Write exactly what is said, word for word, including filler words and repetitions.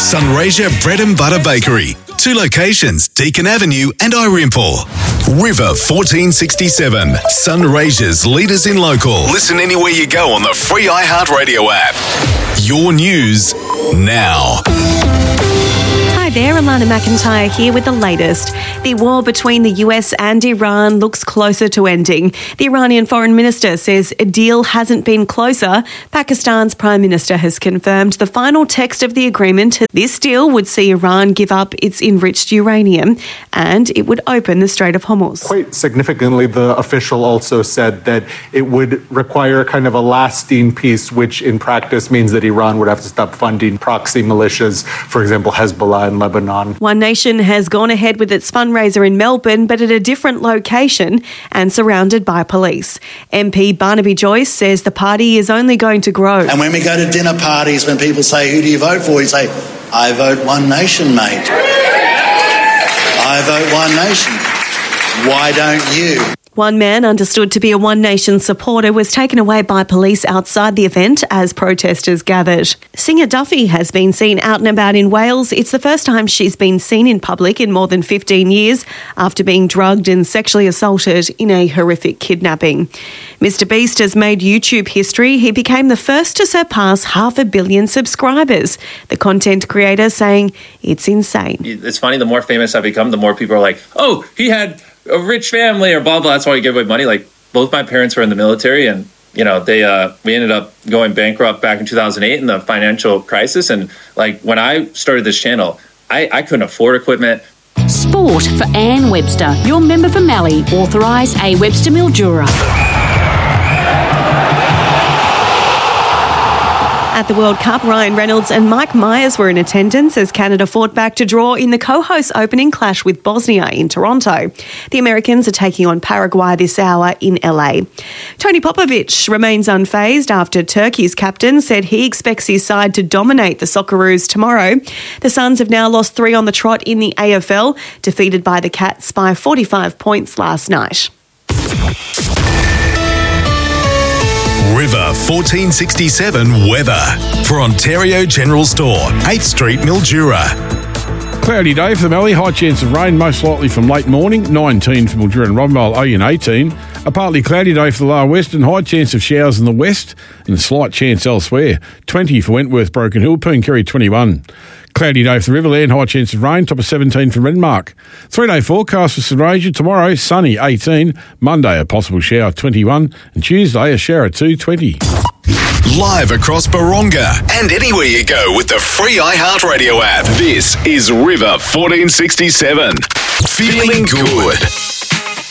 Sunraysia Bread and Butter Bakery. Two locations, Deakin Avenue and Irimple. River fourteen sixty-seven, Sunraysia's leaders in local. Listen anywhere you go on the free iHeartRadio app. Your news now. Hi there, Alana McIntyre here with the latest. The war between the U S and Iran looks closer to ending. The Iranian foreign minister says a deal hasn't been closer. Pakistan's prime minister has confirmed the final text of the agreement. This deal would see Iran give up its enriched uranium and it would open the Strait of Hormuz. Quite significantly, the official also said that it would require kind of a lasting peace, which in practice means that Iran would have to stop funding proxy militias, for example, Hezbollah in Lebanon. One Nation has gone ahead with its fundraiser in Melbourne, but at a different location and surrounded by police. M P Barnaby Joyce says the party is only going to grow. And when we go to dinner parties, when people say, who do you vote for? You say, I vote One Nation, mate. I vote One Nation. Why don't you? One man understood to be a One Nation supporter was taken away by police outside the event as protesters gathered. Singer Duffy has been seen out and about in Wales. It's the first time she's been seen in public in more than fifteen years after being drugged and sexually assaulted in a horrific kidnapping. Mister Beast has made YouTube history. He became the first to surpass half a billion subscribers. The content creator saying it's insane. It's funny, the more famous I become, the more people are like, oh, he had a rich family or blah, blah. That's why you give away money. Like, both my parents were in the military and, you know, they uh, we ended up going bankrupt back in two thousand eight in the financial crisis. And, like, when I started this channel, I, I couldn't afford equipment. Sport for Anne Webster, your member for Mallee, authorised A. Webster Mildura. At the World Cup, Ryan Reynolds and Mike Myers were in attendance as Canada fought back to draw in the co-host opening clash with Bosnia in Toronto. The Americans are taking on Paraguay this hour in L A. Tony Popovic remains unfazed after Turkey's captain said he expects his side to dominate the Socceroos tomorrow. The Suns have now lost three on the trot in the A F L, defeated by the Cats by forty-five points last night. River fourteen sixty-seven weather for Ontario General Store, eighth Street, Mildura. Cloudy day for the Mallee, high chance of rain, most likely from late morning, nineteen for Mildura and Robinvale, Oyen eighteen. A partly cloudy day for the lower western, high chance of showers in the west and a slight chance elsewhere, twenty for Wentworth, Broken Hill, Pooncarry twenty-one. Cloudy day for the Riverland, high chance of rain, top of seventeen for Renmark. Three-day forecast for Sunraysia, tomorrow sunny eighteen, Monday a possible shower twenty-one, and Tuesday a shower two, twenty. Live across Baronga and anywhere you go with the free iHeartRadio app. This is River fourteen sixty-seven. Feeling good.